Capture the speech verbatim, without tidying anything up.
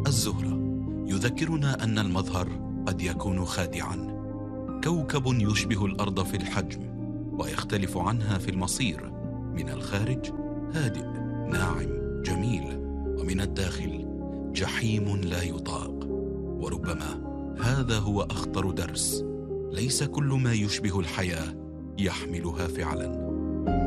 الزهرة يذكرنا أن المظهر قد يكون خادعاً. كوكب يشبه الأرض في الحجم ويختلف عنها في المصير. من الخارج هادئ ناعم جميل، ومن الداخل جحيم لا يطاق. وربما هذا هو أخطر درس: ليس كل ما يشبه الحياة يحملها فعلاً.